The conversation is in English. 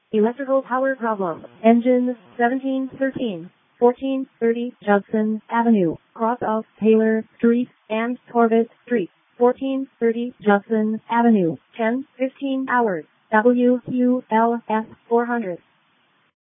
Electrical power problem. Engine 1713. 1430 Judson Avenue, cross of Taylor Street and Corbett Street. 1430 Judson Avenue, 10:15 hours. WQLS 400.